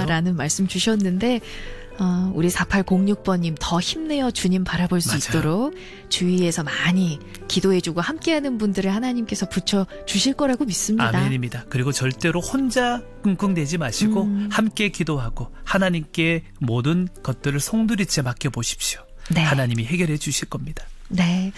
라는 말씀 주셨는데 우리 4806번님 더 힘내어 주님 바라볼 수 맞아요. 있도록 주위에서 많이 기도해주고 함께하는 분들을 하나님께서 붙여주실 거라고 믿습니다. 아멘입니다. 그리고 절대로 혼자 끙끙대지 마시고 함께 기도하고 하나님께 모든 것들을 송두리째 맡겨보십시오. 네. 하나님이 해결해 주실 겁니다. 네.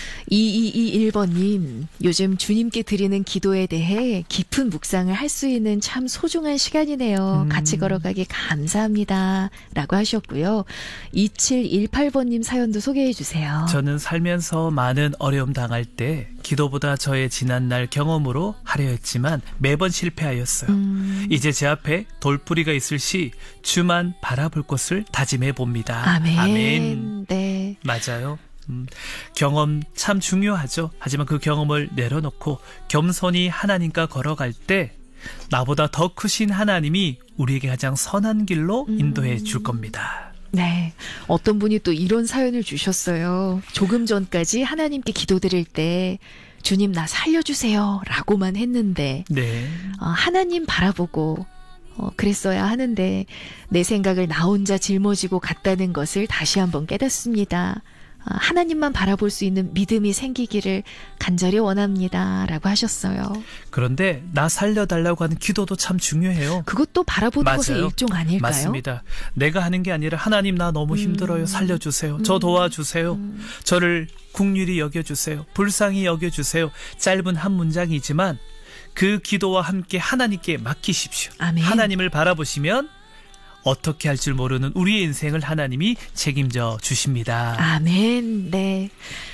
2221번님, 요즘 주님께 드리는 기도에 대해 깊은 묵상을 할 수 있는 참 소중한 시간이네요. 같이 걸어가기 감사합니다. 라고 하셨고요. 2718번님 사연도 소개해 주세요. 저는 살면서 많은 어려움 당할 때 기도보다 저의 지난날 경험으로 하려 했지만 매번 실패하였어요. 이제 제 앞에 돌뿌리가 있을 시 주만 바라볼 것을 다짐해 봅니다. 아멘. 아멘. 네. 맞아요. 경험 참 중요하죠. 하지만 그 경험을 내려놓고 겸손히 하나님과 걸어갈 때 나보다 더 크신 하나님이 우리에게 가장 선한 길로 인도해 줄 겁니다. 네. 어떤 분이 또 이런 사연을 주셨어요. 조금 전까지 하나님께 기도드릴 때 주님 나 살려주세요 라고만 했는데 네. 하나님 바라보고 그랬어야 하는데 내 생각을 나 혼자 짊어지고 갔다는 것을 다시 한번 깨닫습니다. 하나님만 바라볼 수 있는 믿음이 생기기를 간절히 원합니다. 라고 하셨어요. 그런데 나 살려달라고 하는 기도도 참 중요해요. 그것도 바라보는 맞아요. 것의 일종 아닐까요? 맞습니다. 내가 하는 게 아니라 하나님 나 너무 힘들어요. 살려주세요. 저 도와주세요. 저를 긍휼히 여겨주세요. 불쌍히 여겨주세요. 짧은 한 문장이지만 그 기도와 함께 하나님께 맡기십시오. 아멘. 하나님을 바라보시면 어떻게 할 줄 모르는 우리의 인생을 하나님이 책임져 주십니다. 아멘. 네.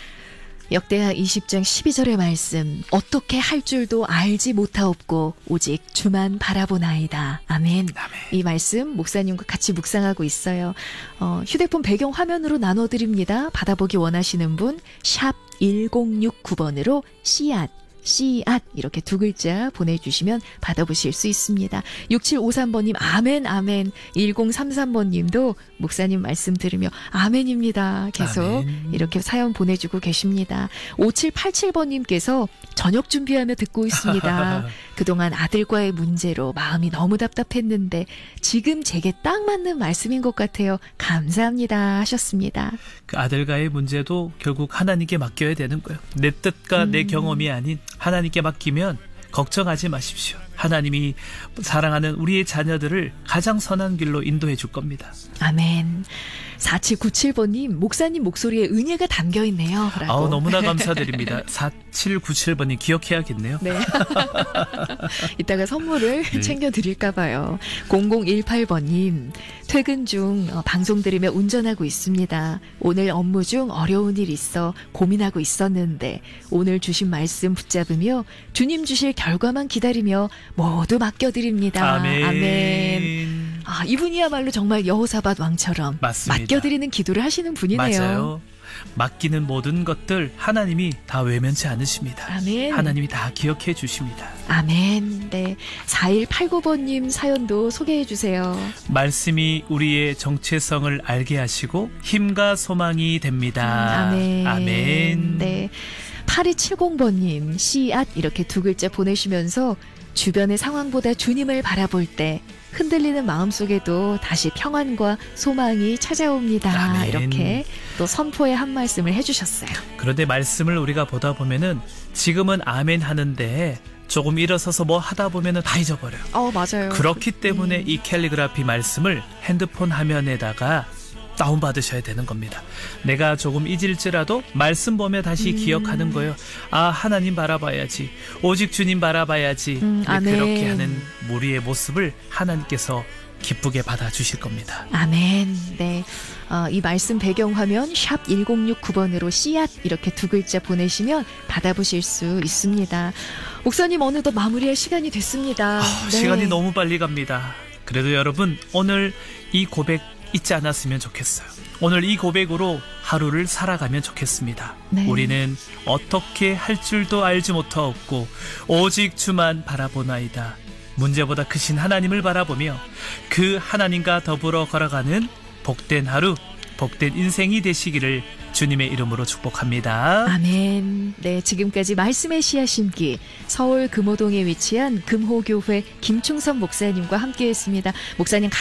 역대하 20장 12절의 말씀. 어떻게 할 줄도 알지 못하옵고 오직 주만 바라보나이다. 아멘. 이 말씀 목사님과 같이 묵상하고 있어요. 휴대폰 배경 화면으로 나눠드립니다. 받아보기 원하시는 분 샵 1069번으로 씨앗 이렇게 두 글자 보내주시면 받아보실 수 있습니다. 6753번님 아멘 아멘. 1033번님도 목사님 말씀 들으며 아멘입니다. 계속 아멘. 이렇게 사연 보내주고 계십니다. 5787번님께서 저녁 준비하며 듣고 있습니다. 그동안 아들과의 문제로 마음이 너무 답답했는데 지금 제게 딱 맞는 말씀인 것 같아요. 감사합니다 하셨습니다. 그 아들과의 문제도 결국 하나님께 맡겨야 되는 거예요. 내 뜻과 내 경험이 아닌 하나님께 맡기면 걱정하지 마십시오. 하나님이 사랑하는 우리의 자녀들을 가장 선한 길로 인도해 줄 겁니다. 아멘. 4797번님 목사님 목소리에 은혜가 담겨있네요. 라고. 너무나 감사드립니다. 4797번님 기억해야겠네요. 네. 이따가 선물을 챙겨드릴까 봐요. 0018번님 퇴근 중 방송 들으며 운전하고 있습니다. 오늘 업무 중 어려운 일 있어 고민하고 있었는데 오늘 주신 말씀 붙잡으며 주님 주실 결과만 기다리며 모두 맡겨드립니다. 아멘. 아멘. 이분이야말로 정말 여호사밧 왕처럼 맞습니다. 맡겨드리는 기도를 하시는 분이네요. 맞아요. 맡기는 모든 것들 하나님이 다 외면치 않으십니다. 아멘. 하나님이 다 기억해 주십니다. 아멘. 네. 4189번님 사연도 소개해 주세요. 말씀이 우리의 정체성을 알게 하시고 힘과 소망이 됩니다. 아멘. 아멘. 네. 8270번님 씨앗 이렇게 두 글자 보내시면서 주변의 상황보다 주님을 바라볼 때 흔들리는 마음속에도 다시 평안과 소망이 찾아옵니다. 아멘. 이렇게 또 선포의 한 말씀을 해주셨어요. 그런데 말씀을 우리가 보다 보면은 지금은 아멘 하는데 조금 일어서서 뭐 하다 보면은 다 잊어버려요. 맞아요. 그렇기 때문에 이 캘리그라피 말씀을 핸드폰 화면에다가 다운받으셔야 되는 겁니다. 내가 조금 잊을지라도 말씀 보며 다시 기억하는 거예요. 하나님 바라봐야지. 오직 주님 바라봐야지. 아멘. 그렇게 하는 우리의 모습을 하나님께서 기쁘게 받아주실 겁니다. 아멘. 네. 이 말씀 배경화면 샵 1069번으로 씨앗 이렇게 두 글자 보내시면 받아보실 수 있습니다. 목사님 어느덧 마무리할 시간이 됐습니다. 네. 시간이 너무 빨리 갑니다. 그래도 여러분 오늘 이 고백 잊지 않았으면 좋겠어요. 오늘 이 고백으로 하루를 살아가면 좋겠습니다. 네. 우리는 어떻게 할 줄도 알지 못하옵고 오직 주만 바라보나이다. 문제보다 크신 하나님을 바라보며 그 하나님과 더불어 걸어가는 복된 하루, 복된 인생이 되시기를 주님의 이름으로 축복합니다. 아멘. 네, 지금까지 말씀의 씨앗 심기 서울 금호동에 위치한 금호교회 김충선 목사님과 함께했습니다. 목사님